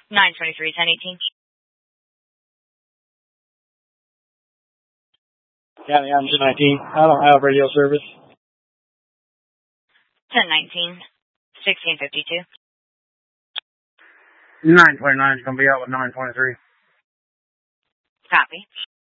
923, 1018. County, I'm 1019. I don't have radio service. 1019, 1652. 929 is going to be out with 923. Copy.